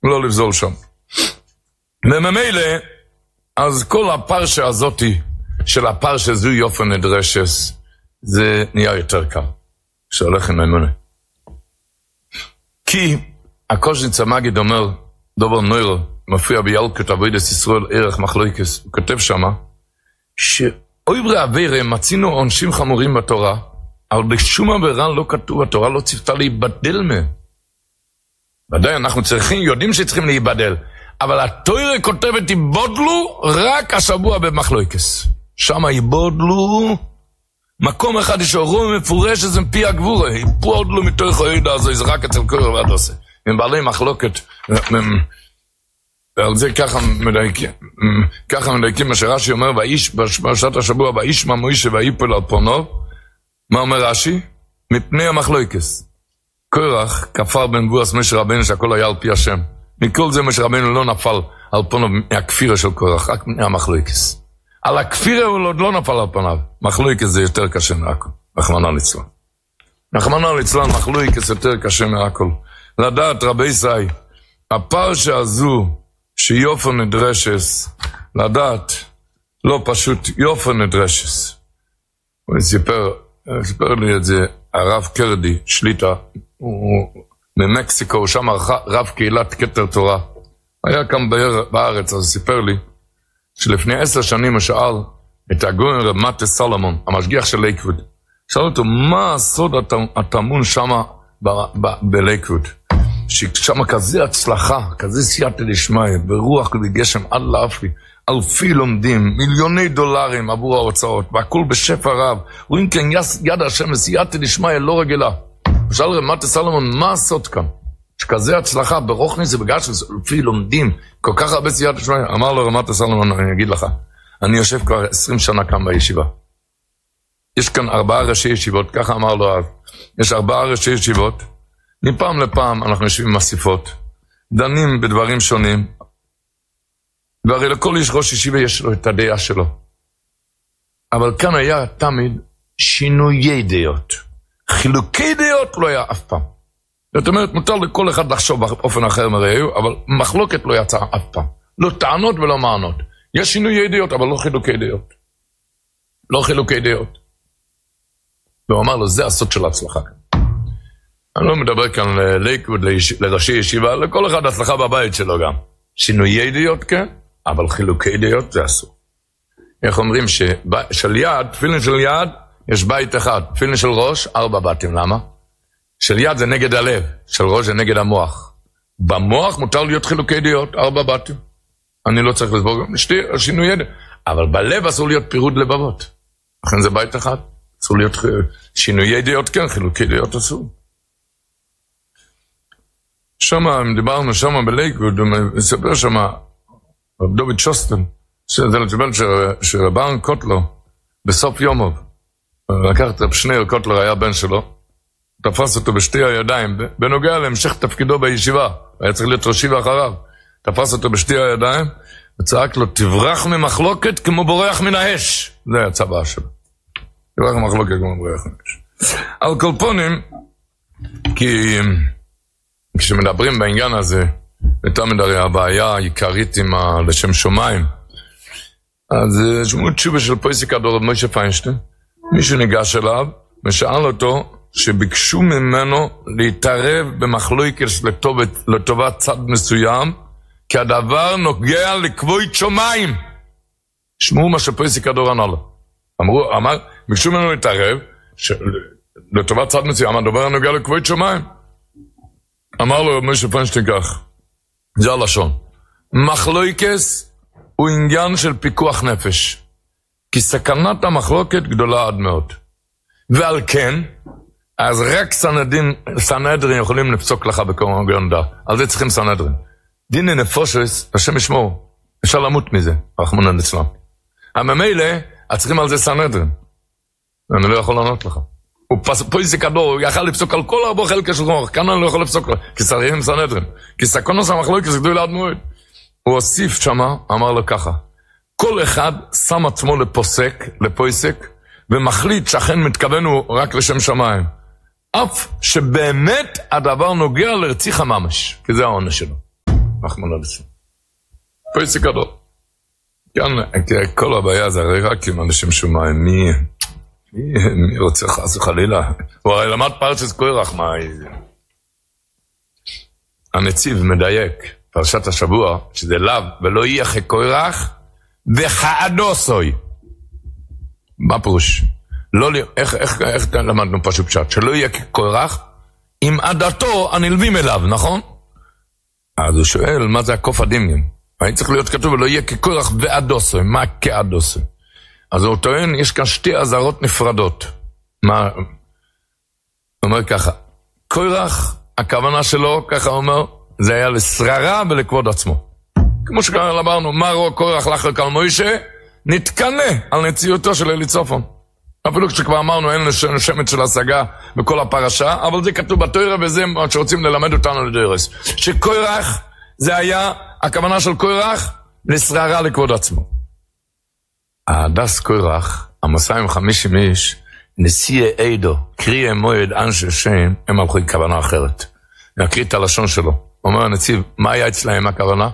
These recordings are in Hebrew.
לא לבזול שם. וממילא, אז כל הפרשה הזאת, של הפרשה זו יופי נדרשס, זה נהיה יותר קל, שהולך עם אמונה. כי הקוז'ניץ המגיד אומר, דובר נוירו, מופיע בילקוט עבודת ישראל ערך מחלוקס, הוא כותב שמה, שאויברי אבירה מצינו עונשים חמורים בתורה, אבל בשום עבירה לא כתוב, התורה לא ציוותה להיבדל מהם. ודאי אנחנו יודעים שצריכים להיבדל, אבל התורה כותבת יבודלו רק השבוע במחלוקס. שמה יבודלו, מקום אחד יש אורום מפורש, זה מפי הגבורה, יבודלו מתוך הידע הזו, זה רק אצל קורא ועד עושה. הם בעלי מחלוקת, ועל זה ככה מדייקים מה שרש"י אומר, בשעת השבוע, וישמע מוישה ויפול על פונו, מה אומר רש"י? מפני המחלוקס. קורח כפר בנבואת משה רבנו שהכל היה על פי השם. מכל זה משה רבנו לא נפל על פונו מהכפירה של קורח, רק מהמחלוקס. על הכפירה הוא עוד לא נפל על פניו. מחלוקס זה יותר קשה מהכל. רחמנא ליצלן. רחמנא ליצלן, מחלוקס יותר קשה מהכל. לדעת רבי סי, הפרשה הזו שיופי נדרשס, לדעת לא פשוט יופי נדרשס. הוא סיפר לי את זה הרב קרדי, שליטה, הוא ממקסיקו, הוא שם רב קהילת כתר תורה. היה כאן בארץ, אז סיפר לי, שלפני 10 שנים הוא שאל את הגאון רב מטה סלומון, המשגיח של לייקווד. שאל אותו, מה הסוד הטמון שם בלייקווד? ששם כזה הצלחה, כזה סייעתא דשמיא, ברוח וגשם עד לאפי, אלפי לומדים, מיליוני דולרים עבור ההוצאות, והכל בשפע רב. רואים כן יד השם סייעתא דשמיא לא רגילה. שאל רב מטה סלומון, מה הסוד כאן? שכזה הצלחה ברוחני זה בגלל שלפי לומדים, כל כך הרבה סייעתא דשמיא. אמר לו רב מטה סלומון, אני אגיד לך, אני יושב כבר 20 שנה כאן בישיבה. יש כאן 4 ראשי ישיבות, ככה אמר לו אז. יש 4 ראשי ישיבות, מפעם לפעם אנחנו יושבים במסיפות, דנים בדברים שונים, והרי לכל איש ראש ישיבה יש לו את הדעה שלו. אבל כאן היה תמיד שינויי דעות. חילוקי דעות לא היה אף פעם. זאת אומרת, מותר לכל אחד לחשוב באופן אחר מראהו, אבל מחלוקת לא יצא אף פעם. לא טענות ולא מענות. יש שינויי דעות, אבל לא חילוקי דעות. לא חילוקי דעות. והוא אמר לו, זה הסוד של ההצלחה כאן. אני לא מדבר כאן לליכוד, לראשי ישיבה, לכל אחד הצלחה בבית שלו גם. שינויי דעות כן, אבל חילוקי דעות זה אסור. איך אומרים של יד, תפילין של יד, יש בית אחד, תפילין של ראש, 4 בתים, למה? של יד זה נגד הלב, של ראש זה נגד המוח. במוח מותר להיות חילוקי דעות, 4 בתים. אני לא צריך לסבור גם שינויי דעות, אבל בלב אסור להיות פירוד לבבות. לכן זה בית אחד, אסור להיות שינויי דעות כן, חילוקי דעות אסור. שמה, דיברנו שמה בלייקוד, מספר שמה, רב דוד שוסטן, שזה לטבל שרבן קוטלו, בסוף יומוב, לקח את רב שניאל קוטלר, היה בן שלו, תפס אותו בשתי הידיים, בנוגע להמשך תפקידו בישיבה, היה צריך להיות ראשי אחריו, תפס אותו בשתי הידיים, וצעק לו, תברח ממחלוקת כמו בורח מן האש. זה היה צבא שלו. תברח ממחלוקת כמו בורח מן האש. על כל פונים, כי כשמדברים בעניין הזה, ותמיד הרי הבעיה העיקרית עם לשם שמיים, אז שמעו תשובה של פויסק הדור משה פיינשטיין, מישהו ניגש אליו, ושאל אותו, שביקשו ממנו להתערב במחלוקת לטובת צד מסוים, כי הדבר נוגע לכבוד שמיים. שמעו מה שפויסק הדור ענה לו. ביקשו ממנו להתערב, לטובת צד מסוים, הדבר נוגע לכבוד שמיים. אמר לו משה פיינשטיין כך, זה הלשון, מחלוקס הוא עניין של פיקוח נפש, כי המחלוקת גדולה עד מאוד. ועל כן, אז רק סנהדרין יכולים לפסוק לך בקום גרנדה. על זה צריכים סנהדרין. דיני נפושס, השם ישמור, אפשר למות מזה, רחמנא ליצלן. הממילא, צריכים על זה סנהדרין. אני לא יכול לענות לך. הוא פויסק הדור, הוא יכל לפסוק על כל הרבה חלקה של רוח, כאן אני לא יכול לפסוק לו, כי צריכים סנהדרין. כי סקונוס המחלוקת זה גדול עד מאוד. הוא הוסיף שמה, אמר לו ככה, כל אחד שם עצמו לפויסק, ומחליט שאכן מתכוון הוא רק לשם שמיים. אף שבאמת הדבר נוגע לרציח הממש, כי זה העונש שלו. נחמן אלישם. פסק גדול. כאן, כל הבעיה זה הרי רק עם אנשים שומעים, מי רוצה חס וחלילה? הוא הרי למד פרשת קורח, מה... הנציב מדייק, פרשת השבוע, שזה לאו ולא יהיה כקורח, וחעדוסוי. מה פירוש? איך למדנו פשוט פשט? שלא יהיה כקורח, עם עדתו הנלווים אליו, נכון? אז הוא שואל, מה זה הקוף הדמיון? היה צריך להיות כתוב, ולא יהיה כקורח ועדוסוי. מה כעדוסוי? אז הוא טוען, יש כאן שתי עזרות נפרדות. מה? הוא אומר ככה, קורח, הכוונה שלו, ככה הוא אומר, זה היה לשררה ולכבוד עצמו. כמו שכבר אמרנו, מרו קורח לחלק על מוישה, נתקנה על נציאותו של אליצופון. אפילו כשכבר אמרנו, אין שמץ של השגה בכל הפרשה, אבל זה כתוב בתורה, וזה מה שרוצים ללמד אותנו לדרס. שקורח, זה היה, הכוונה של קורח, לשררה לכבוד עצמו. הדס קורח, 250 איש, נשיאי עדו, קריאי מועד אנשי שם, הם הלכו עם כוונה אחרת. נקריא את הלשון שלו. אומר הנציב, מה היה אצלהם הכוונה?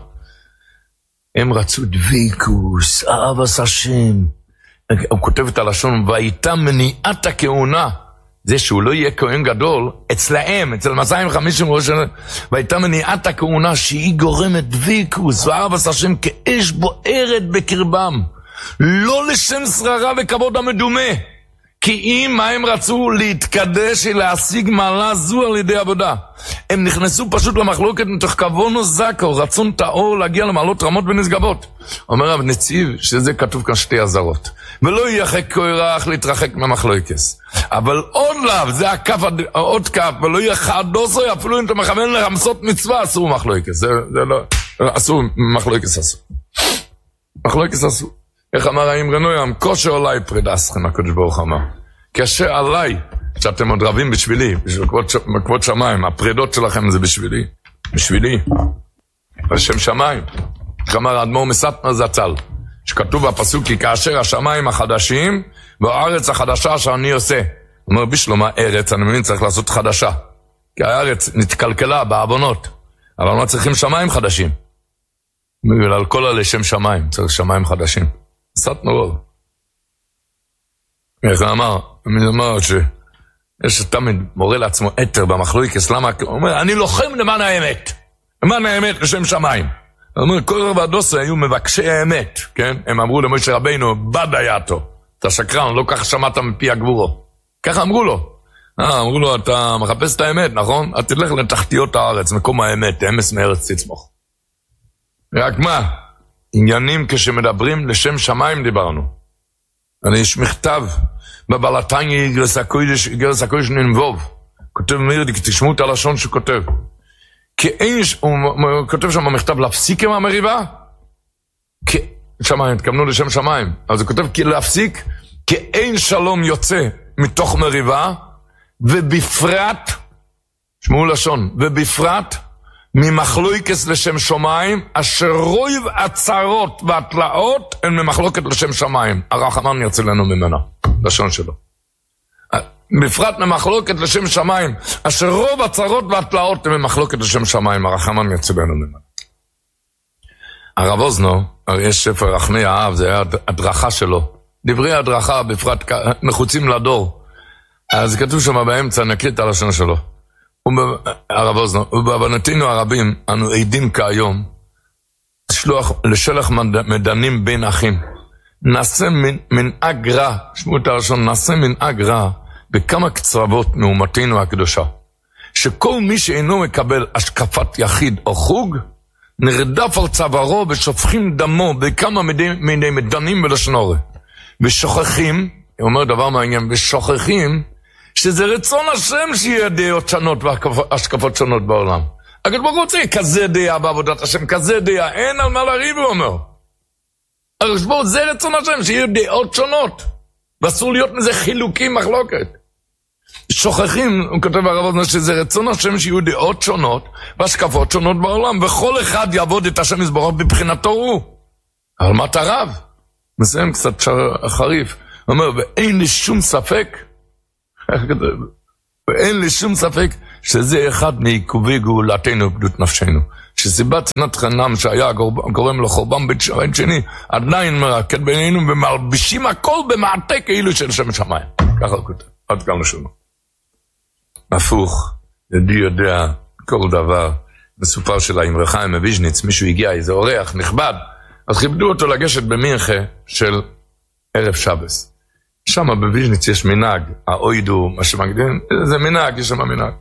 הם רצו דביקוס, אהבת השם. הוא כותב את הלשון, והייתה מניעת הכהונה, זה שהוא לא יהיה כהן גדול, אצלהם, אצל 250 ראש, והייתה מניעת הכהונה שהיא גורמת דביקוס, ואהבת השם כאש בוערת בקרבם. לא לשם שררה וכבוד המדומה. כי אם מה הם רצו להתקדש להשיג מעלה זו על ידי עבודה. הם נכנסו פשוט למחלוקת מתוך כוונו זקו, רצון טהור להגיע למעלות רמות ונשגבות. אומר רב נציב שזה כתוב כאן שתי עזרות. ולא יחק קורח להתרחק מהמחלוקס. אבל עוד לאו, זה הקף, עוד קף, ולא יחדוסו, אפילו אם אתה מכוון לרמסות מצווה, אסור מחלוקס. זה לא, אסור, מחלוקס אסור. מחלוקס אסור. איך אמר האמרי נוים, קושר עליי פרידסכם, הקדוש ברוך אמר. קשה עליי, שאתם עוד רבים בשבילי, בשביל כבוד שמיים, הפרידות שלכם זה בשבילי. בשבילי. בשם שמיים. איך אמר האדמו"ר מסטמר זצ"ל, שכתוב בפסוק, כי כאשר השמיים החדשים, והארץ החדשה שאני עושה. הוא אומר, בשלום הארץ, אני מבין, צריך לעשות חדשה. כי הארץ נתקלקלה בעוונות. אבל לא צריכים שמיים חדשים. בגלל כל אלה שם שמיים, צריך שמיים חדשים. סטמר. איך אמר? אני אומר שיש תמיד מורה לעצמו אתר במחלוקס, למה? הוא אומר, אני לוחם למען האמת. למען האמת לשם שמיים. הוא אומר, קורח ועדוסה היו מבקשי האמת, כן? הם אמרו למשה רבינו, בד היתו. אתה שקרן, לא כך שמעת מפי הגבורו. ככה אמרו לו. אמרו לו, אתה מחפש את האמת, נכון? אתה תלך לתחתיות הארץ, מקום האמת, אמס מארץ תצמוך. רק מה? עניינים כשמדברים לשם שמיים דיברנו. אני יש מכתב בבלתניה גרס הקודש ננבוב. כותב מירדיק, תשמעו את הלשון שכותב. הוא כותב שם במכתב להפסיק עם המריבה? שמיים, התכוונו לשם שמיים. אז הוא כותב להפסיק, כי אין שלום יוצא מתוך מריבה, ובפרט, שמעו לשון, ובפרט, ממחלוקס לשם שמיים, אשר רוב הצרות והתלאות הן ממחלוקת לשם שמיים. הרחמן יוצא לנו ממנה, לשון שלו. בפרט ממחלוקת לשם שמיים, אשר רוב הצרות והתלאות הן ממחלוקת לשם שמיים. הרחמן יוצא לנו ממנה. הרב אוזנו, יש ספר רחמי האב, זה היה הדרכה שלו. דברי הדרכה בפרט נחוצים לדור. אז כתוב שם באמצע, נקריא את הלשון שלו. הרב אוזנו, ובבנתנו הרבים, אנו עדים כהיום, לשלח מדנים בין אחים. נעשה מנהג רע, שמעו את הלשון, נעשה מנהג רע, בכמה קצרבות מאומתנו הקדושה. שכל מי שאינו מקבל השקפת יחיד או חוג, נרדף על צווארו ושופכים דמו בכמה מיני מדנים ולשנורי. ושוכחים, הוא אומר דבר מעניין, ושוכחים, שזה רצון השם שיהיה דעות שונות והשקפות שונות בעולם. אגב ברוך הוא רוצה כזה דעה בעבודת השם, כזה דעה, אין על מה לריב, הוא אומר. אגב ברוך זה רצון השם שיהיה דעות שונות, ואסור להיות מזה חילוקים מחלוקת. שוכחים, הוא כותב הרב אוזנו, שזה רצון השם שיהיו דעות שונות והשקפות שונות בעולם, וכל אחד יעבוד את השם יזבורך בבחינתו הוא. אבל מה תרב? מסיים קצת חריף. הוא אומר, ואין לי שום ספק, ואין לי שום ספק שזה אחד מעיכובי גאולתנו ובדות נפשנו. שסיבת שנאת חינם שהיה גורם לו חורבן בית שני, עדיין מרקד בינינו ומלבישים הכל במעטה כאילו של שם שמיים. ככה הוא כותב, עד כאן לשונו. הפוך, ידי יודע כל דבר. בסופר של האמרי חיים מוויז'ניץ, מישהו הגיע, איזה אורח נכבד, אז כיבדו אותו לגשת במנחה של ערב שבס. שם בוויז'ניץ יש מנהג, האוידו, מה שמגדים, זה מנהג, יש שם מנהג.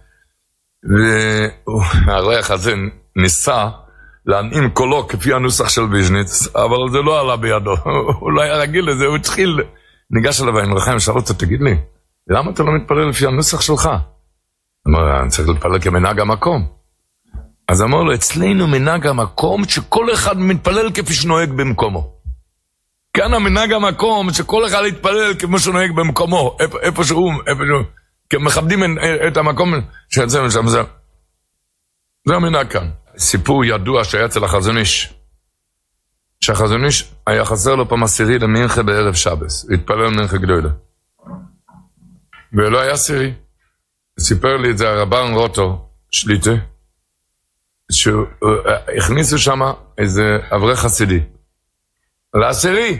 והאורח הזה ניסה להנעים קולו כפי הנוסח של ויז'ניץ, אבל זה לא עלה בידו, הוא לא היה רגיל לזה, הוא התחיל, ניגש אליו האמרי חיים, שאל אותו, תגיד לי, למה אתה לא מתפלל לפי הנוסח שלך? אמר, אני צריך להתפלל כמנהג המקום. אז אמר לו, אצלנו מנהג המקום שכל אחד מתפלל כפי שנוהג במקומו. כאן המנהג המקום שכל אחד יתפלל כמו שנוהג במקומו, איפה שהוא, כי מכבדים את המקום שיצא משם, זה המנהג כאן. סיפור ידוע שהיה אצל החזון איש, שהחזון איש היה חסר לו פעם עשירי למנחה בערב שבס, התפלל מנחה גדולה. ולא היה עשירי. סיפר לי את זה הרבן רוטו, שליטה, שהכניסו שם איזה אברך חסידי לעשירי,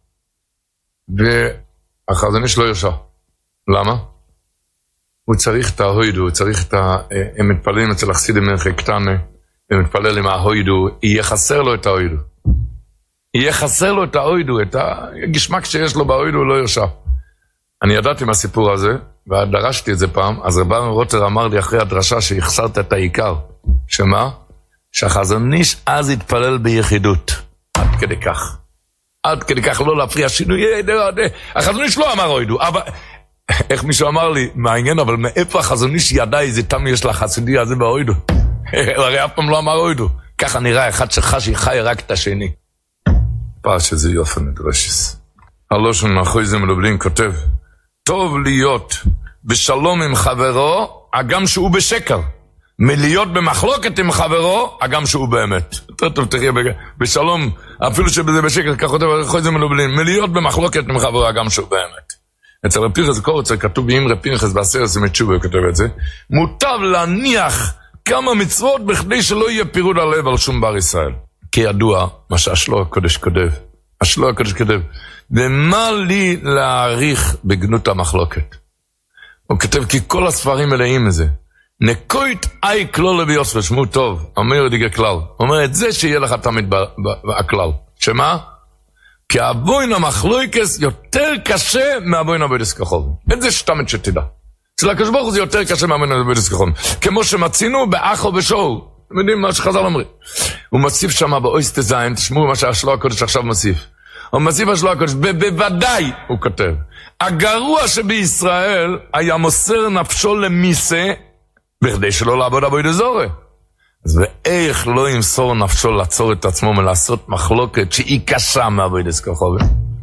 והחזון איש לא ירשה. למה? הוא צריך את ההוידו, הוא צריך את הם מתפללים אצל החסידים מנחה קטנה, הם מתפלל עם ההוידו, יהיה חסר לו את ההוידו. יהיה חסר לו את ההוידו, את הגשמק שיש לו בהוידו, הוא לא ירשה. אני ידעתי מהסיפור הזה, ודרשתי את זה פעם, אז רבן רוטר אמר לי אחרי הדרשה שהחסרת את העיקר. שמה? שהחזון איש אז התפלל ביחידות. עד כדי כך. עד כדי כך לא להפריע שינוי. החזון איש לא אמר הוידו, אבל... איך מישהו אמר לי, מעניין, אבל מאיפה החזון איש ידע איזה תם יש לחסידי הזה בהוידו? הרי אף פעם לא אמר הוידו. ככה נראה אחד שחשי חי רק את השני. פעם שזה יופי נדרשס. הלושן אחוזים מלובלין כותב, טוב להיות בשלום עם חברו, הגם שהוא בשקר. מלהיות במחלוקת עם חברו, הגם שהוא באמת. יותר טוב תחיה בשלום, אפילו שזה בשקר, כך כותב אחוזים מלובלין, מלהיות במחלוקת עם חברו, הגם שהוא באמת. אצל רפירס קורצר כתוב באמרי פנחס בעשרת ימי תשובה, הוא כותב את זה, מוטב להניח כמה מצוות בכדי שלא יהיה פירוד הלב על שום בר ישראל. כידוע, מה שהשלוע הקודש כותב, השלוע הקודש כותב, ומה לי להעריך בגנות המחלוקת? הוא כותב, כי כל הספרים מלאים מזה. נקוית אי כלול לביוסר, שמו טוב, אומר דיגה כלל. אומר את זה שיהיה לך תמיד הכלל. שמה? כי הבוין המחלוקס יותר קשה מהבוין הבוידס כחול. את זה שתמיד שתדע. אצל הקדוש ברוך הוא זה יותר קשה מהבוין הבוידס כחול. כמו שמצינו באח או בשור. אתם יודעים מה שחז"ל אומרים. הוא מוסיף שם באויסט זין, תשמעו מה שהשלוע הקודש עכשיו מוסיף. הוא מוסיף השלוע הקודש, בוודאי, הוא כותב, הגרוע שבישראל היה מוסר נפשו למיסה, בכדי שלא לעבוד הבוידס זורה. אז ואיך לא ימסור נפשו לעצור את עצמו מלעשות מחלוקת שהיא קשה מהבוידס כחול?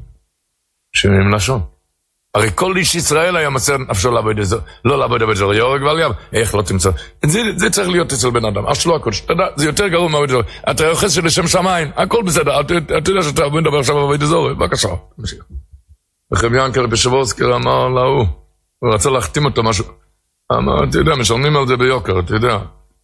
שמים לשון. הרי כל איש ישראל היה מסר נפשו לעבוד את זה, לא לעבוד את זה, יורג ועל יב, איך לא תמצא? זה צריך להיות אצל בן אדם, השלוע הקודש, אתה יודע, זה יותר גרוע מהעבוד את זה, אתה יוחס שלשם שמיים, הכל בסדר, אתה יודע שאתה מדבר עכשיו בעבוד את זה, בבקשה, תמשיך. וחב ינקל בשבורסקר אמר להוא, הוא רצה להחתים אותו משהו, אמר, אתה יודע, משלמים על זה ביוקר, אתה יודע.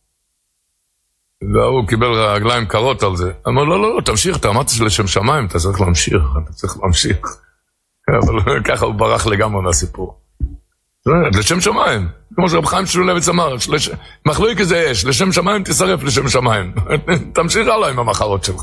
והוא קיבל רגליים קרות על זה, אמר, לא, תמשיך, אתה אמרת שלשם שמיים, אתה צריך להמשיך. אבל ככה הוא ברח לגמרי מהסיפור. לשם שמיים, כמו שרב חיים שלולביץ אמר, מחלוקת זה אש, לשם שמיים תשרף לשם שמיים. תמשיך הלאה עם המחרות שלך.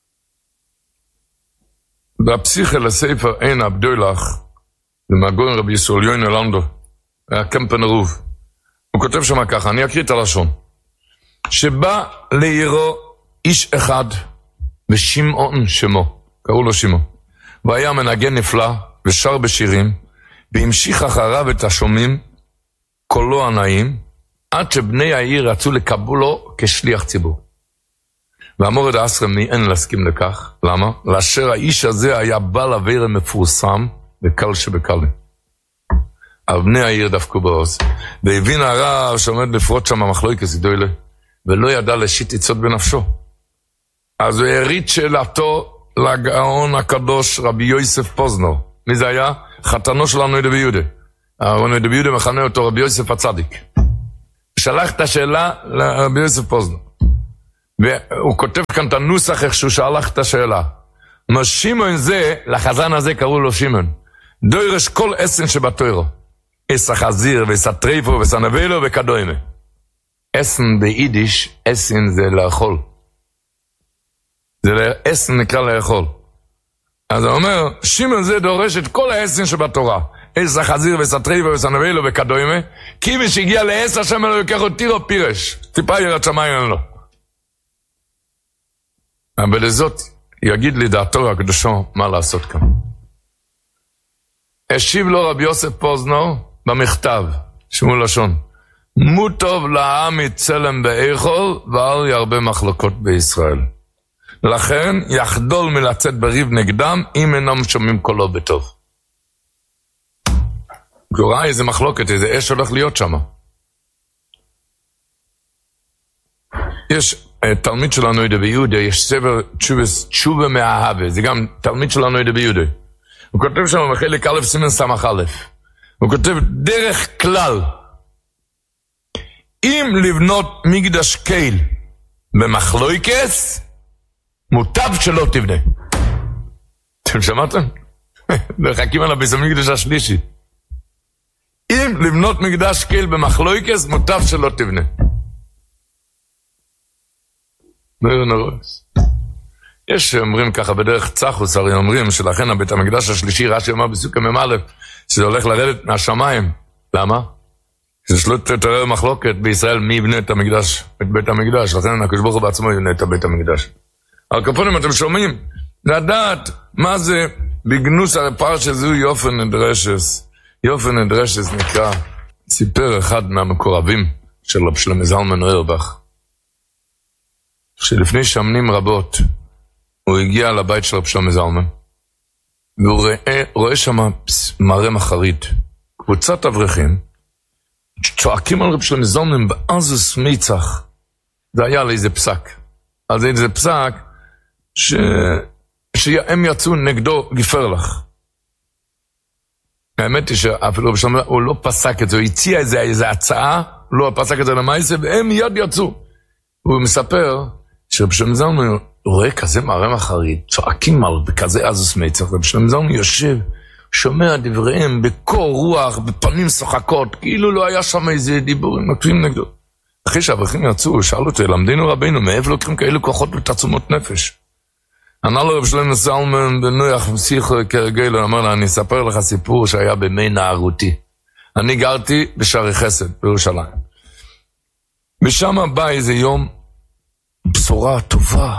והפסיכה לספר אין הבדולח, למגון רבי ישראל יוינה לנדו, היה קמפן רוב. הוא כותב שם ככה, אני אקריא את הלשון. שבא לעירו איש אחד, ושמעון שמו, קראו לו שמעון. והיה מנגן נפלא, ושר בשירים, והמשיך אחריו את השומעים, קולו הנעים, עד שבני העיר רצו לקבולו כשליח ציבור. ואמור את האסרם מי אין להסכים לכך. למה? לאשר האיש הזה היה בעל עבירה מפורסם, וקל שבקלים. אבל בני העיר דפקו בעוז, והבין הרב שעומד לפרוט שם המחלוקת גדולה, ולא ידע להשיט עצות בנפשו. אז הוא הריץ שאלתו, לגאון הקדוש רבי יוסף פוזנר. מי זה היה? חתנו שלנו יהודה ביהודה. יהודה ביהודה מכנה אותו רבי יוסף הצדיק. שלח את השאלה לרבי יוסף פוזנר. והוא כותב כאן את הנוסח איך שהוא שאלך את השאלה. מה שמעון זה, לחזן הזה קראו לו שמעון. דורש כל אסן שבתוירו. אס החזיר ואס הטריפו ואס הנבלו וכדומה. אסן ביידיש, אסן זה לאכול. אסן נקרא לאכול. אז הוא אומר, שמעון זה דורש את כל האסן שבתורה. אס החזיר ואס הטריפו ואס הנבלו וכדומה. כי מי שהגיע לאס השם אלו יקח אותי לו פירש. טיפה ירד שמיים אין לו. אבל לזאת יגיד לי דעתו הקדושו מה לעשות כאן. השיב לו רבי יוסף פוזנור במכתב, שמו לשון, מוטוב לעם יצלם באיכול ואל ירבה מחלוקות בישראל. לכן יחדול מלצאת בריב נגדם אם אינם שומעים קולו בטוב. גורא איזה מחלוקת, איזה אש הולך להיות שם. יש תלמיד שלנו ידע ביהודה, יש ספר תשובה מהאהבה, זה גם תלמיד שלנו ידע ביהודה. הוא כותב שם בחלק א' סימן סמך א', הוא כותב דרך כלל, אם לבנות מקדש קייל במחלוקס, מוטב שלא תבנה. אתם שמעתם? מחכים על הביס המקדש השלישי. אם לבנות מקדש קייל במחלוקס, מוטב שלא תבנה. יש אומרים ככה בדרך צחוס, הרי אומרים שלכן הבית המקדש השלישי, רש"י אומר בסוכה מ"א, שזה הולך לרדת מהשמיים. למה? זה שלא תתעורר מחלוקת בישראל מי יבנה את המקדש, את בית המקדש, לכן הקדוש ברוך הוא בעצמו יבנה את בית המקדש. על כפונים אתם שומעים, לדעת מה זה בגנוס הפרשה זו יופי נדרשס. יופי נדרשס נקרא, סיפר אחד מהמקורבים של רב שלמה זלמן אוירבך, שלפני שנים רבות הוא הגיע לבית של רב שלמה זלמן, והוא רואה שם מראה מחריד, קבוצת אברכים, צועקים על רב שלמה זלמן בעזוס מיצח. זה היה על איזה פסק. על זה איזה פסק שהם יצאו נגדו גפרלך. האמת היא שאפילו רב שלמה הוא לא פסק את זה, הוא הציע איזה הצעה, לא פסק את זה למעשה, והם מיד יצאו. הוא מספר שרב שלמה זלמן רואה כזה מראה מחריד, צועקים על בכזה עזוס מיצח, רב שלמה זלמן יושב, שומע דבריהם בקור רוח, בפנים שוחקות, כאילו לא היה שם איזה דיבורים נקבים נגדו. אחרי שהאברכים יצאו, שאלו אותו, למדנו רבינו, מאיפה לוקחים כאלו כוחות ותעצומות נפש? ענה לו רב שלמה זלמן בנוח שיחו כרגלו, אמר לה, אני אספר לך סיפור שהיה בימי נערותי. אני גרתי בשערי חסד, בירושלים. ושם בא איזה יום, בשורה טובה,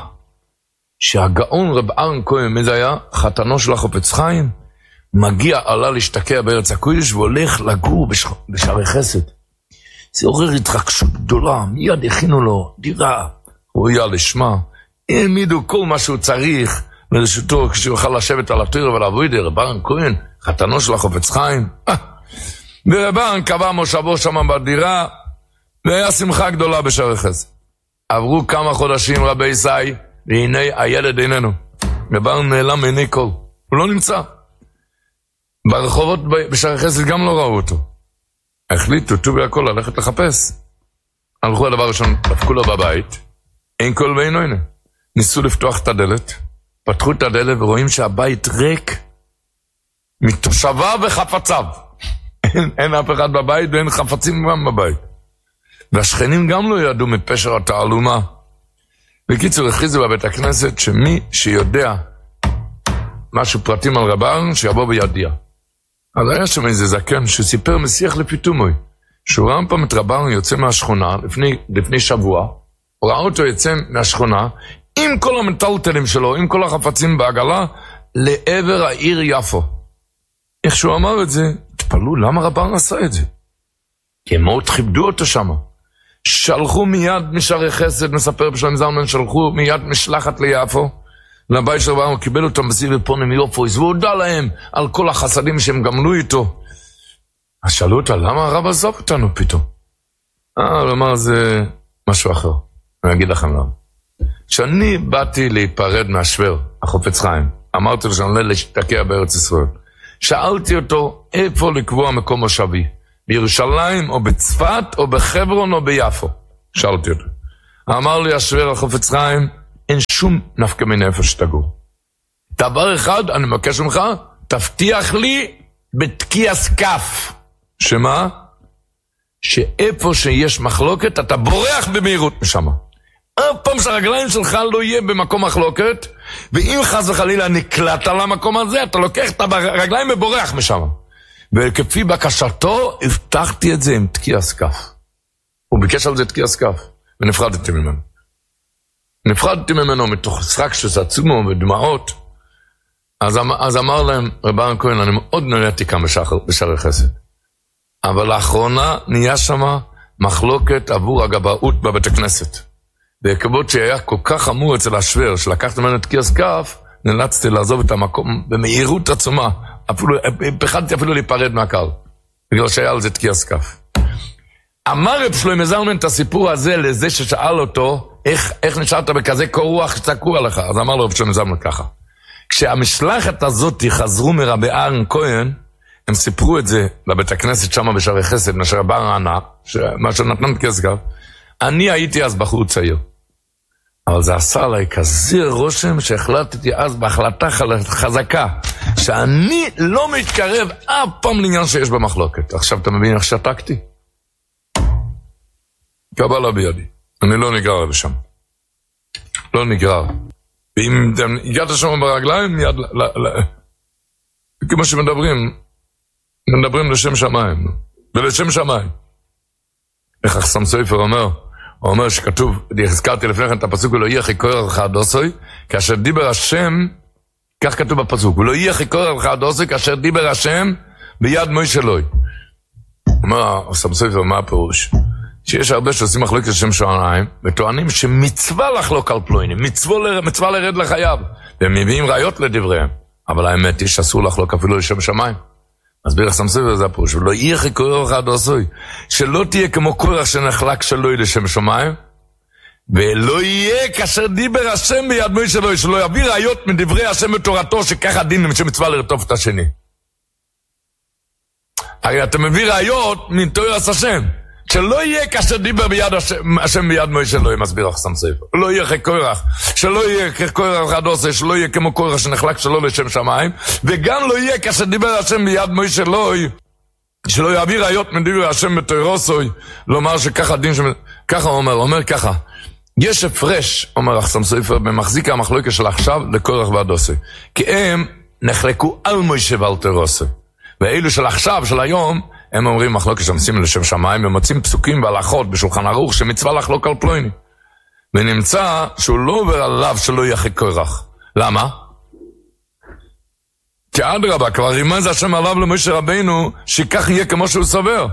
שהגאון רב ארן כהן, מי זה היה? חתנו של החפץ חיים, מגיע, עלה להשתקע בארץ הקודש, והולך לגור בשערי חסד. זה עורר התרגשות גדולה, מיד הכינו לו דירה, ראויה לשמה, העמידו כל מה שהוא צריך, לרשותו כשהוא יוכל לשבת על התורה ולעבוד, רב ארן כהן, חתנו של החפץ חיים. ורב ארן קבע מושבו שם בדירה, והיה שמחה גדולה בשערי חסד. עברו כמה חודשים רבי ישראל, והנה הילד איננו. רב ארן נעלם מעיני כל, הוא לא נמצא. ברחובות בשערי חסד גם לא ראו אותו. החליטו, טובי הכל, ללכת לחפש. הלכו הדבר ראשון, דפקו לו בבית, אין כל ואינו הנה. ניסו לפתוח את הדלת, פתחו את הדלת ורואים שהבית ריק, מתושביו וחפציו. אין אף אחד בבית ואין חפצים גם בבית. והשכנים גם לא ידעו מפשר התעלומה. בקיצור, הכריזו בבית הכנסת שמי שיודע משהו פרטים על רב ארן, שיבוא בידיע. אז היה שם איזה זקן שסיפר משיח לפיתומוי, שהוא ראה פעם את רב ארן יוצא מהשכונה לפני שבוע, הוא ראה אותו יוצא מהשכונה, עם כל המטלטלים שלו, עם כל החפצים בעגלה, לעבר העיר יפו. איך שהוא אמר את זה, תפלו, למה רב ארן עשה את זה? כי הם מאוד כיבדו אותו שם. שלחו מיד משערי חסד, מספר בשלמה זלמן, שלחו מיד משלחת ליפו, לבית של רב ארן, קיבל אותם בסביב פונים מיופויס, והוא הודע להם על כל החסדים שהם גמלו איתו. אז שאלו אותה, למה הרב עזב אותנו פתאום? הוא אמר, זה משהו אחר. אני אגיד לכם למה. כשאני באתי להיפרד מהשוור, החפץ חיים, אמרתי לו שאני עולה להשתקע בארץ ישראל. שאלתי אותו, איפה לקבוע מקום מושבי? בירושלים או בצפת או בחברון או ביפו? שאלתי אותו. אמר לי השוור החפץ חיים, אין שום נפקא מינה איפה שתגור. דבר אחד, אני מבקש ממך, תבטיח לי בתקיעס כף. שמה? שאיפה שיש מחלוקת, אתה בורח במהירות משם. אף פעם שהרגליים שלך לא יהיה במקום מחלוקת, ואם חס וחלילה נקלט על המקום הזה, אתה לוקח את הרגליים ובורח משם. וכפי בקשתו, הבטחתי את זה עם תקיעס כף. הוא ביקש על זה תקיעס כף, ונפרדתי ממנו. נפרדתי ממנו מתוך שרק שסעצומו ודמעות. אז אמר להם, רב אהרן כהן, אני מאוד נהניתי כאן בשערי חסד. אבל לאחרונה נהיה שמה מחלוקת עבור הגבאות בבית הכנסת. וכבוד שהיה כל כך חמור אצל השוור, שלקחת ממנו תקיעס כף, נאלצתי לעזוב את המקום במהירות עצומה. פחדתי אפילו להיפרד מהקהל, בגלל שהיה על זה תקיעס כף. אמר רב שלמה זלמן את הסיפור הזה לזה ששאל אותו, איך נשארת בכזה קור רוח שתקוע לך? אז אמר לו רב שלמה זלמן ככה. כשהמשלחת הזאת חזרו מרבי אהרן כהן, הם סיפרו את זה לבית הכנסת שם בשערי חסד, נשר רב אהרן ענה, מה שנתן תקיעס כף, אני הייתי אז בחור צעיר. אבל זה עשה עליי כזה רושם שהחלטתי אז בהחלטה חזקה, שאני לא מתקרב אף פעם לעניין שיש במחלוקת. עכשיו אתה מבין איך שתקתי? קבלה בידי. אני לא נגרר לשם. לא נגרר. ואם הגעת שם ברגליים, מיד כמו שמדברים, מדברים לשם שמיים. ולשם שמיים. איך החסם סופר אומר, הוא אומר שכתוב, הזכרתי לפני כן את הפסוק, ולא יהיה חיקור לך דוסוי, כאשר דיבר השם, כך כתוב בפסוק, ולא יהיה חיקור לך דוסוי, כאשר דיבר השם ביד מוישה אלוהי. אומר החסם סופר, מה הפירוש? שיש הרבה שעושים מחלוקת לשם שמיים, וטוענים שמצווה לחלוק על פלוינים, מצווה לרד לחייו, והם מביאים ראיות לדבריהם, אבל האמת היא שאסור לחלוק אפילו לשם שמיים. מסביר החסם סופר זה הפירוש, ולא יהיה חיקור לך דוסוי, שלא תהיה כמו קורח שנחלק שלוי לשם שמיים, ולא יהיה כאשר דיבר השם ביד מוישה אלוהי, שלא יביא ראיות מדברי השם בתורתו, שככה דין שמצווה לרטוף את השני. הרי אתה מביא ראיות מתורת השם, שלא יהיה כאשר דיבר ביד השם ביד מוישה אלוהי, מסביר החסם סופר. לא יהיה כקורח, שלא יהיה כקורח הדוסי, שלא יהיה כמו קורח שנחלק שלו לשם שמיים, וגם לא יהיה כאשר דיבר השם ביד מוישה אלוהי, שלא יעביר ראיות מדברי השם בתורתו, לומר שככה דין, ככה הוא אומר ככה, יש הפרש, אומר החסם סופר, במחזיק המחלוקת של עכשיו לקורח והדוסי, כי הם נחלקו על מוישה ועל תורתו, ואלו של עכשיו, של היום, הם אומרים מחלוקת שמשים לשם שמיים, ומוצאים פסוקים והלכות בשולחן ערוך שמצווה לחלוק על פלויני. ונמצא שהוא לא עובר עליו שלא יהיה כקורח. למה? כי אדרבה, כבר רימז השם עליו למשה רבינו, שכך יהיה כמו שהוא סובר.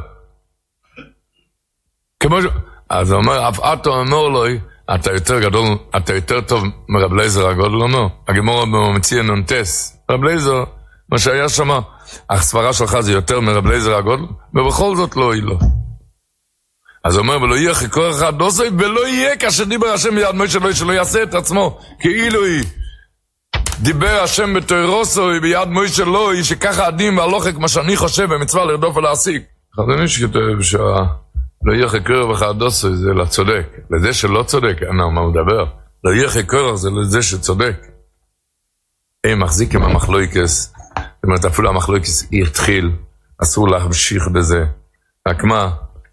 אז הוא אומר, אף אתו אומר לו, אתה יותר גדול, אתה יותר טוב מרב לייזר הגודל, אומר. הגמור מציע נונטס. רב לייזר, מה שהיה שם, הסברה שלך זה יותר מרב לייזר הגודל, ובכל זאת לא יהיה לו. אז הוא אומר, ולא יהיה חיקור אחד דוסי, ולא יהיה כאשר דיבר השם ביד מוישה אלוהי, שלא יעשה את עצמו, כאילו היא דיבר השם בתורתו ביד מוישה אלוהי, שככה הדין והלוחק מה שאני חושב, במצווה לרדוף ולהשיג. חזוני שכתוב שלא יהיה חיקור אחד דוסי, זה לצודק. לזה שלא צודק, מה הוא מדבר? לא יהיה חיקור, זה לזה שצודק. הם מחזיקים המחלוקס, זאת אומרת, אפילו המחלוקס התחיל, אסור להמשיך בזה. רק מה?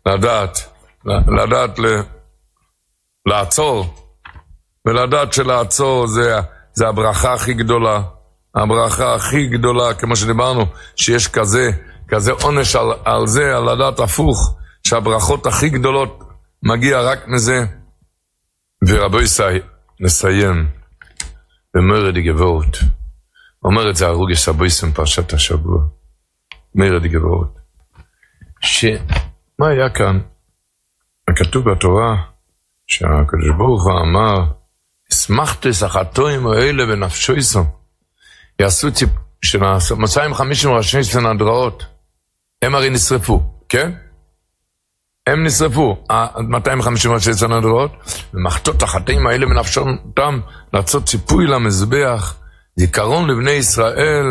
לדעת לעצור, ולדעת שלעצור זה הברכה הכי גדולה, הברכה הכי גדולה, כמו שדיברנו, שיש כזה עונש על זה, על לדעת הפוך, שהברכות הכי גדולות מגיע רק מזה. ורבו ישי, נסיים, במרד גבורת, אומר את זה הרוגש הבויסם פרשת השבוע, מרד גבורת, מה היה כאן? כתוב בתורה שהקדוש ברוך הוא אמר, הסמכתי סחתוים האלה בנפשו יסום, יעשו שנעשו 250 ראשי סנהדראות, הם הרי נשרפו, כן? הם נשרפו, 250 ראשי סנהדראות, ומחתות החטאים האלה בנפשם לעשות ציפוי למזבח, זיכרון לבני ישראל,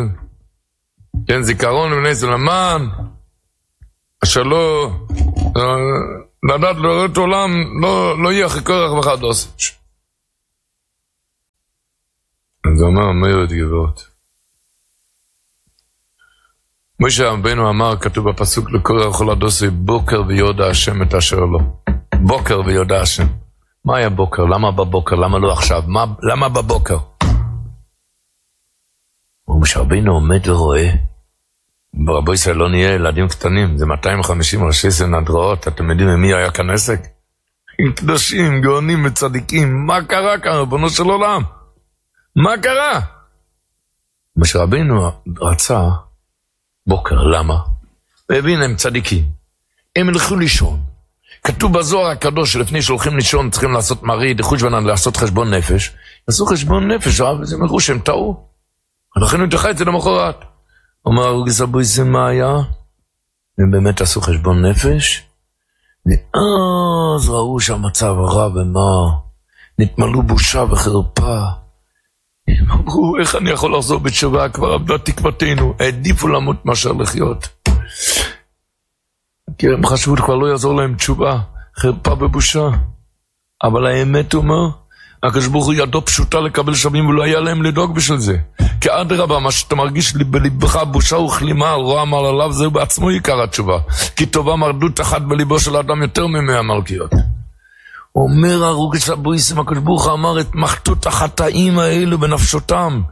כן, זיכרון לבני ישראל, למען, אשר לדעת לראות עולם לא יהיה אחרי קורח וחדש. אז הוא אומר, אומרת גברות. משה רבנו אמר, כתוב בפסוק לקורח וחדש, בוקר ויודע השם את אשר לו. בוקר ויודע השם. מה היה בוקר? למה בבוקר? למה לא עכשיו? למה בבוקר? משה רבנו עומד ורואה, ברבו ישראל לא נהיה ילדים קטנים, זה 250 ראשי סנהדריות, אתם יודעים מי היה כאן עסק? עם קדושים, גאונים וצדיקים, מה קרה כאן, ריבונו של עולם? מה קרה? משה רבנו רצה בוקר, למה? והבין, הם צדיקים, הם הלכו לישון, כתוב בזוהר הקדוש שלפני שהולכים לישון צריכים לעשות מריד, חושבנן, לעשות חשבון נפש, עשו חשבון נפש, וזה אמרו שהם טעו, לכן הוא דחה את זה למחרת. אומר הרוגס אבויסם מה היה? הם באמת עשו חשבון נפש, ואז ראו שהמצב הרע ומה, נתמלאו בושה וחרפה. הם אמרו, איך אני יכול לחזור בתשובה? כבר עבדה תקוותנו, העדיפו למות מאשר לחיות. כי הם חשבו כבר לא יעזור להם תשובה, חרפה ובושה. אבל האמת אומר, הקדוש ברוך הוא ידו פשוטה לקבל שווים ולא היה להם לדאוג בשביל זה. כי אדרבה, מה שאתה מרגיש בליבך בושה וכלימה על רוע מעל עליו, זהו בעצמו עיקר התשובה. כי טובה מרדות אחת בליבו של האדם יותר מ100 מלכיות. אומר הרוגש אבויסם, הקדוש ברוך הוא אמר את מחתות החטאים האלו בנפשותם.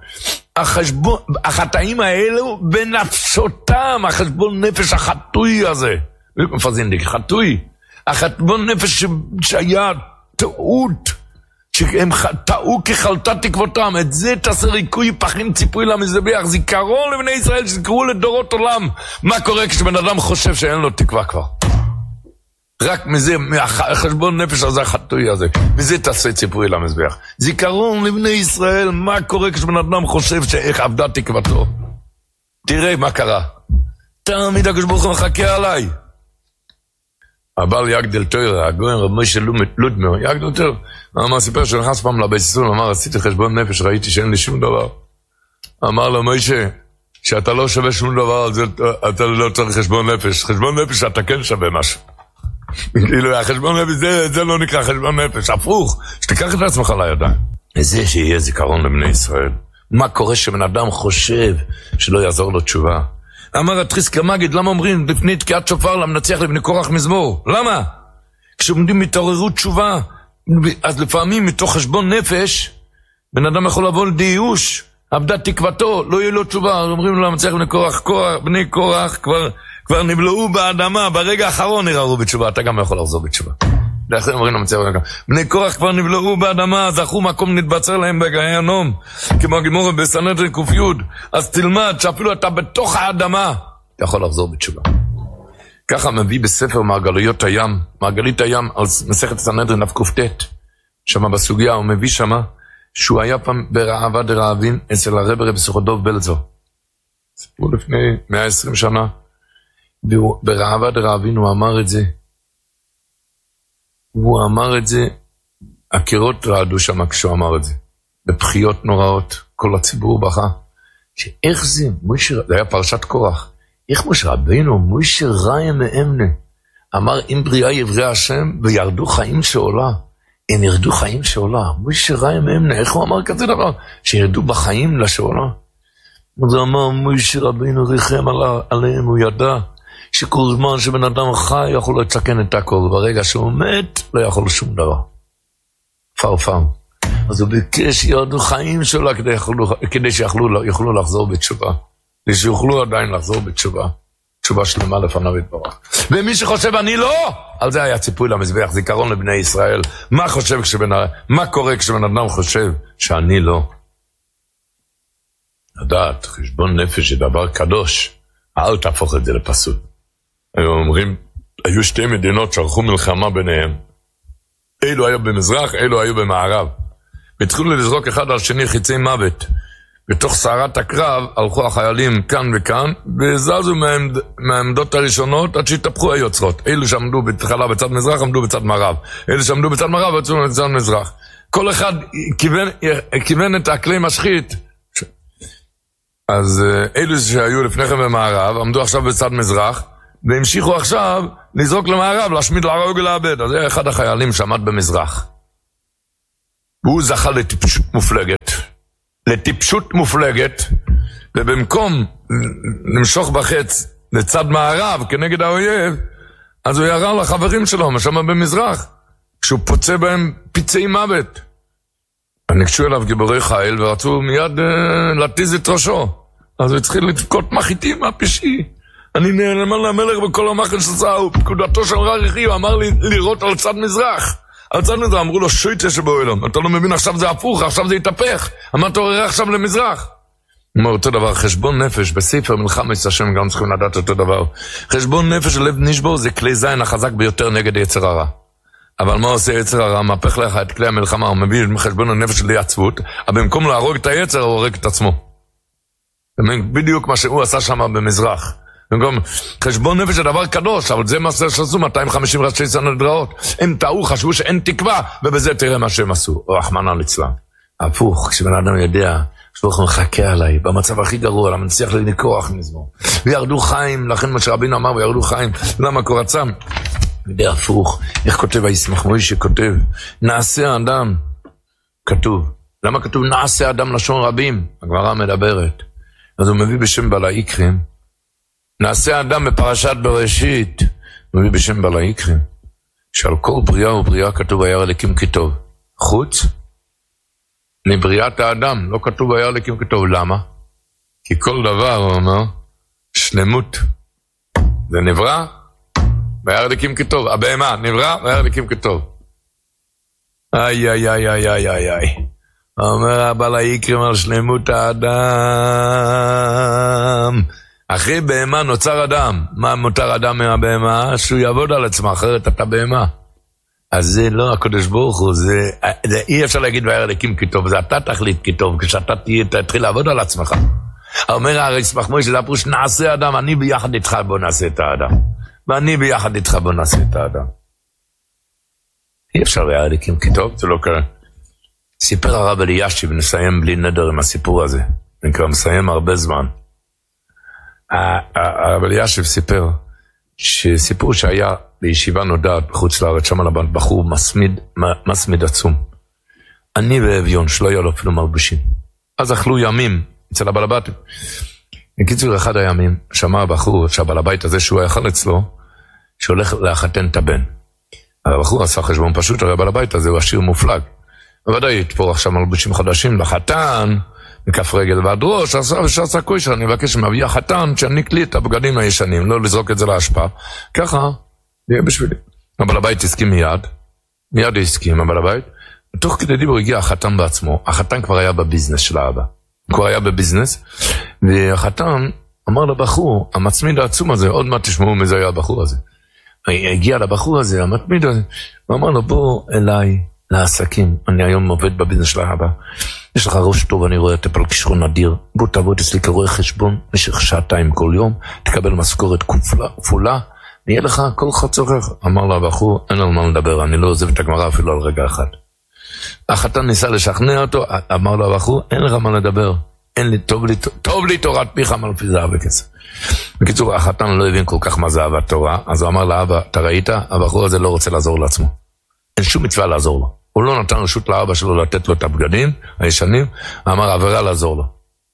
החטאים האלו בנפשותם, החשבון נפש החטוי הזה. מפזינדיק, חטוי. החשבון נפש שהיה טעות. שהם טעו כחלטת תקוותם, את זה תעשה ריקוי פחים ציפוי למזבח, זיכרון לבני ישראל שזכרו לדורות עולם. מה קורה כשבן אדם חושב שאין לו תקווה כבר? רק מזה, מהחשבון נפש הזה, החטוי הזה, מזה תעשה ציפוי למזבח. זיכרון לבני ישראל, מה קורה כשבן אדם חושב שאיך עבדה תקוותו? תראה מה קרה. תמיד הקדוש ברוך הוא מחכה עליי. הבעל יגדל תורה, הגויין רב משה לודמר, יגדל תורה, אמר סיפר שנכנס פעם לבית סיסון, אמר עשיתי חשבון נפש, ראיתי שאין לי שום דבר. אמר לו משה, שאתה לא שווה שום דבר, אתה לא צריך חשבון נפש, חשבון נפש אתה כן שווה משהו. כאילו החשבון נפש זה לא נקרא חשבון נפש, הפוך, שתיקח את עצמך לידיים. וזה שיהיה זיכרון לבני ישראל. מה קורה שבן אדם חושב שלא יעזור לו תשובה? אמר התחיסקה מגיד, למה אומרים לפני תקיעת שופר למנצח לבני קורח מזמור? למה? כשעומדים מתעוררות תשובה, אז לפעמים מתוך חשבון נפש, בן אדם יכול לבוא לדיוש, עבדה תקוותו, לא יהיה לו תשובה, אומרים לו למנצח לבני קורח, בני קורח כבר נבלעו באדמה, ברגע האחרון נראו בתשובה, אתה גם יכול לחזור בתשובה. לאחר אומרים למנצח לבני קורח, בני קורח כבר נבלעו באדמה, זכו מקום נתבצר להם בגיהנום, כמו הגימור בסנהדרין ק"י, אז תלמד שאפילו אתה בתוך האדמה, אתה יכול לחזור בתשובה. ככה מביא בספר מעגליות הים, מעגלית הים, על מסכת סנהדרין ק"ט, שמה בסוגיה, הוא מביא שמה, שהוא היה פעם ברעבה דרעבין, אצל הרב בסוכדוב בלזו. סיפור לפני 120 שנה, ברעבה דרעבין הוא אמר את זה, הוא אמר את זה, הקירות רעדו שם כשהוא אמר את זה, בבחיות נוראות, כל הציבור בכה, שאיך זה, זה היה פרשת קורח, איך משה רבנו, משה רעי מאמנה, אמר אם בריאה יברא השם, וירדו חיים שעולה, הם ירדו חיים שעולה, משה רעי מאמנה, איך הוא אמר כזה דבר, שירדו בחיים לשעולה, אז הוא אמר, משה רבנו ריחם עליהם, הוא ידע, שכל זמן שבן אדם חי יכול לצקן את הכל, ברגע שהוא מת לא יכול שום דבר. פרפם. אז הוא ביקש ירדו חיים שלו כדי שיוכלו לחזור בתשובה. שיוכלו עדיין לחזור בתשובה. תשובה שלמה לפניו יתברך. ומי שחושב אני לא, על זה היה ציפוי למזבח, זיכרון לבני ישראל. מה קורה כשבן אדם חושב שאני לא? לדעת, חשבון נפש זה דבר קדוש. אל תהפוך את זה לפסוק. היו אומרים, היו שתי מדינות שערכו מלחמה ביניהם. אלו היו במזרח, אלו היו במערב. והתחילו לזרוק אחד על שני חיצי מוות. בתוך סערת הקרב הלכו החיילים כאן וכאן, וזזו מהעמדות הראשונות עד שהתהפכו היוצרות. אלו שעמדו בתחילה בצד מזרח, עמדו בצד מערב. אלו שעמדו בצד מערב, עמדו בצד מזרח. כל אחד כיוון את הכלי משחית. אז אלו שהיו לפניכם במערב, עמדו עכשיו בצד מזרח, והמשיכו עכשיו לזרוק למערב, להשמיד, להרוג ולאבד. אז זה אחד החיילים שעמד במזרח. והוא זכה לטיפשות מופלגת, ובמקום למשוך בחץ לצד מערב כנגד האויב, אז הוא ירה לחברים שלו, משם במזרח, כשהוא פוצע בהם פצעי מוות. ניגשו אליו גיבורי חיל, ורצו מיד להתיז את ראשו. אז הוא התחיל לתפקות מחיתים מהפשעי. אני נאמן למלך בכל המחל שסעו, פקודתו של רעי, הוא אמר לי לראות על צד מזרח. על צד מזרח אמרו לו, שויטה שבאוילום, אתה לא מבין, עכשיו זה הפוך, עכשיו זה יתהפך. אמרת, תעורר עכשיו למזרח. הוא אומר אותו דבר, חשבון נפש, בספר מלחמת השם גם צריכים לדעת אותו דבר. חשבון נפש של לב נשבור זה כלי זין החזק ביותר נגד יצר הרע. אבל מה עושה יצר הרע? מהפך לך את כלי המלחמה, הוא מביא מחשבון הנפש של עצבות, אבל במקום להרוג את היצר, הוא הורג את עצמו. בדיוק מה שהוא עשה שם במזרח. במקום, חשבון נפש זה דבר קדוש, אבל זה מה שעשו 250 ראשי סנהדריות. הם טעו, חשבו שאין תקווה, ובזה תראה מה שהם עשו. רחמנא ליצלן. הפוך, כשבן אדם יודע, שהוא מחכה עליי, במצב הכי גרוע, למה נצליח לי כוח מזמור. וירדו חיים, לכן מה שרבינו אמר, וירדו חיים, למה קורצם? וידע הפוך, איך כותב הישמח מוישה כותב, נעשה אדם, כתוב, למה כתוב נעשה אדם לשון רבים? הגמרא מדברת. אז הוא מביא בשם בעל העיקרים, נעשה אדם בפרשת בראשית, הוא מביא בשם בעל העיקרים, שעל כל בריאה ובריאה כתוב היה אלוקים כטוב, חוץ מבריאת האדם, לא כתוב היה אלוקים כטוב, למה? כי כל דבר, הוא אומר, שלמות, זה נברא, והיה אלוקים כטוב, הבהמה נברא, והיה אלוקים כטוב. איי, איי, איי, איי, איי, איי, איי. אומר הבעל העיקרים על שלמות האדם. אחרי בהמה נוצר אדם. מה מותר אדם מהבהמה? שהוא יעבוד על עצמו, אחרת אתה בהמה. אז זה לא הקדוש ברוך הוא, זה אי אפשר להגיד והיה אלוקים כטוב, זה אתה תחליט כטוב, כשאתה תתחיל לעבוד על עצמך. אומר הישמח מוישה, זה הפרוש נעשה אדם, אני ביחד איתך בוא נעשה את האדם. ואני ביחד איתך בוא נעשה את האדם. אי אפשר והיה אלוקים כטוב, זה לא קרה. סיפר הרב אלישיב, ונסיים בלי נדר עם הסיפור הזה. אני כבר מסיים הרבה זמן. הרב אלישיב סיפר, שסיפור שהיה בישיבה נודעת בחוץ לארץ, שם על הבן בחור מסמיד עצום. אני ואביון, שלא היה לו אפילו מלבושים. אז אכלו ימים אצל הבעל הבית. בקיצור, אחד הימים, שמע הבחור שהבעל הבית הזה שהוא יאכל אצלו, שהולך לחתן את הבן. הבחור עשה חשבון פשוט, הרי הבעל הבית הזה הוא עשיר מופלג. ודאי יתפור עכשיו מלבושים חדשים לחתן, מכף רגל ועד ראש, שעשה כושר, אני מבקש שמביא החתן, שעניק לי את הבגדים הישנים, לא לזרוק את זה להשפעה. ככה, יהיה בשבילי. הבעל הבית הסכים מיד הסכים הבעל הבית, ותוך כדי דיבור הגיע החתן בעצמו, החתן כבר היה בביזנס של האבא, הוא כבר היה בביזנס, והחתן אמר לבחור, המצמיד העצום הזה, עוד מעט תשמעו מזה היה הבחור הזה, הגיע לבחור הזה, המצמיד הזה, ואמר לו, בוא אליי לעסקים, אני היום עובד בביזנס של האבא, יש לך ראש טוב, אני רואה טפל כישרון נדיר, בוא תעבוד אצלי כרואה חשבון, במשך 2 כל יום, תקבל משכורת כפולה, ויהיה לך כל חצורך. אמר לו הבחור, אין על מה לדבר, אני לא עוזב את הגמרא אפילו על רגע אחד. החתן ניסה לשכנע אותו, אמר לו הבחור, אין לך מה לדבר, אין לי, טוב לי תורת פיך מלפי זהב וכסף. בקיצור, החתן לא הבין כל כך מה זה אהבת תורה, אז הוא אמר לאבא, אתה ראית? הבחור הזה לא רוצה לעזור לעצמו. אין שום מצווה לעזור לו. הוא לא נתן רשות לאבא שלו לתת לו את הבגדים הישנים, אמר עבירה לעזור לו.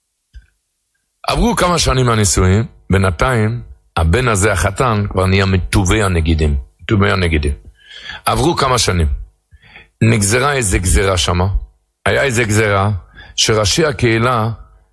עברו כמה שנים מהנישואים, בינתיים, הבן הזה, החתן, כבר נהיה מטובי הנגידים. עברו כמה שנים. נגזרה איזה גזרה שמה. היה איזה גזרה, שראשי הקהילה,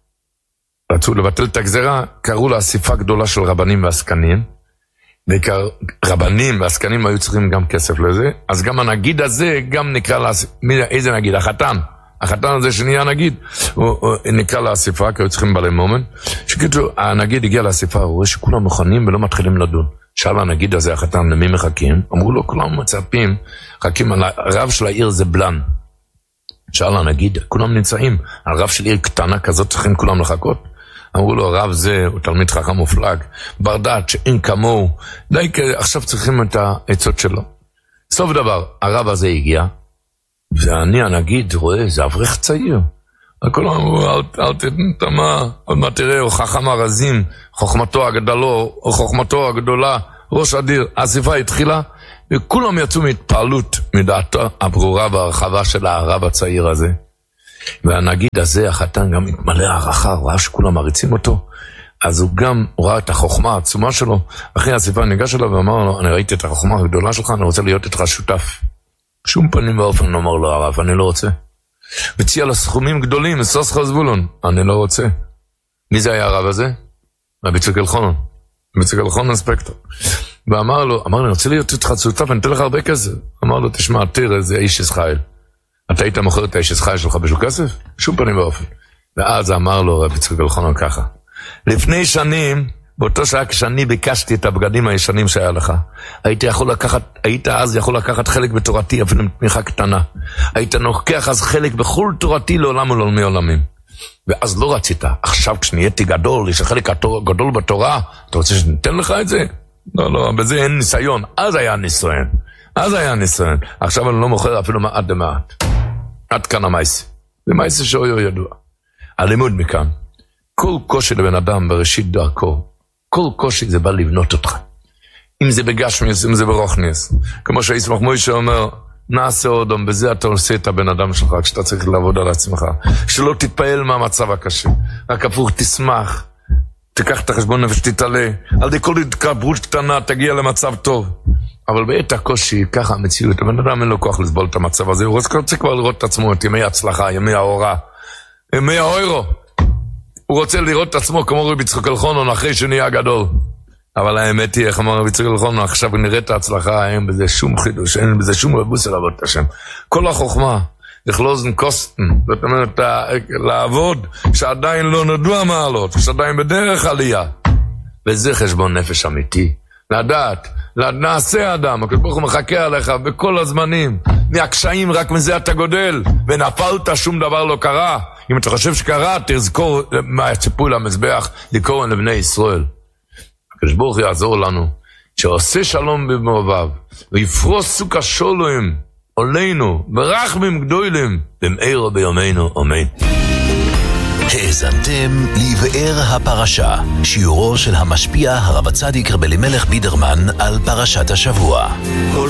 רצו לבטל את הגזרה, קראו לה אסיפה גדולה של רבנים ועסקנים, בעיקר רבנים ועסקנים היו צריכים גם כסף לזה, אז גם הנגיד הזה גם נקרא איזה נגיד? החתן הזה שנהיה נגיד, הוא נקרא לאסיפה, כי היו צריכים בעלי מומן, שכתוב, הנגיד הגיע לאסיפה, הוא רואה שכולם מוכנים ולא מתחילים לדון. שאל הנגיד הזה, החתן, למי מחכים? אמרו לו, כולם מצפים, חכים על הרב של העיר זה בלן. שאל הנגיד, כולם נמצאים, על רב של עיר קטנה כזאת צריכים כולם לחכות. אמרו לו, הרב זה, הוא תלמיד חכם מופלג, בר דעת שאין כמוהו, די עכשיו צריכים את העצות שלו. סוף דבר, הרב הזה הגיע, ואני הנגיד רואה, זה אברך צעיר. וכולם אמרו, אל תתמה, עוד מה תראה, או חכם הרזים, חוכמתו הגדולה, ראש אדיר, האספה התחילה, וכולם יצאו מהתפעלות מדעתו הברורה והרחבה של הרב הצעיר הזה. והנגיד הזה, החתן, גם התמלא הערכה, ראה שכולם מריצים אותו, אז הוא גם ראה את החוכמה העצומה שלו. אחרי האספה ניגש אליו ואמר לו, אני ראיתי את החוכמה הגדולה שלך, אני רוצה להיות איתך שותף. שום פנים ואופן אמר לו הרב, אני לא רוצה. וציע לו סכומים גדולים, מסוסחו זבולון, אני לא רוצה. מי זה היה הרב הזה? רבי יצחק אלחונן. רבי יצחק אלחונן ספקטור. ואמר לו, אני רוצה להיות איתך שותף, אני אתן לך הרבה כסף. אמר לו, תשמע, תראה, זה איש ישראל. אתה היית מוכר את האיש ישראל שלך בשביל כסף? שום פנים ואופן. ואז אמר לו רבי יצחק אלחונן ככה, לפני שנים, באותו שעה כשאני ביקשתי את הבגדים הישנים שהיה לך, היית אז יכול לקחת חלק בתורתי, אפילו תמיכה קטנה. היית נוקח אז חלק בכל תורתי לעולם ולעולמי עולמים. ואז לא רצית. עכשיו כשנהייתי גדול, יש חלק גדול בתורה, אתה רוצה שניתן לך את זה? לא, בזה אין ניסיון. אז היה ניסיון. עכשיו אני לא מוכר אפילו מעט דמעט. עד כאן המייסי. זה מייסי שאויו ידוע. הלימוד מכאן. כל קושי לבן אדם בראשית דרכו, כל קושי זה בא לבנות אותך. אם זה בגשמיס, אם זה ברוכניס. כמו שישמח מוישה אומר, נעשה אודום, בזה אתה עושה את הבן אדם שלך, כשאתה צריך לעבוד על עצמך. שלא תתפעל מהמצב הקשה. רק הפוך, תשמח. תיקח את החשבון נפש, תתעלה. על די כל התקברות קטנה, תגיע למצב טוב. אבל בעת הקושי, ככה המציאות, הבן אדם אין לו כוח לסבול את המצב הזה. הוא רוצה כבר לראות את עצמו, את ימי ההצלחה, ימי ההוראה, ימי האוירו. הוא רוצה לראות את עצמו כמו רבי יצחק אלחונן אחרי שנהיה גדול. אבל האמת היא, איך אמר רבי יצחק אלחונן, עכשיו נראה את ההצלחה, אין בזה שום חידוש, אין בזה שום רבוס אל עבוד את השם. כל החוכמה, לכלוזן קוסטן, זאת אומרת, לעבוד, שעדיין לא נדעו המעלות, שעדיין בדרך עלייה. וזה חשבון נפש אמיתי. לדעת, נעשה אדם, הקדוש ברוך הוא מחכה עליך בכל הזמנים. מהקשיים רק מזה אתה גודל, ונפלת שום דבר לא קרה. אם אתה חושב שקרה, תזכור מה הציפוי למזבח, לקרוא לבני ישראל. הקדוש ברוך הוא יעזור לנו, שעושה שלום במרובב, ויפרוס סוכה שולוים, עלינו, ברחמים גדולים, במאירו ביומנו, אמן. האזנתם לבאר הפרשה, שיעורו של המשפיע הרב הצדיק רבי אלימלך בידרמן על פרשת השבוע. כל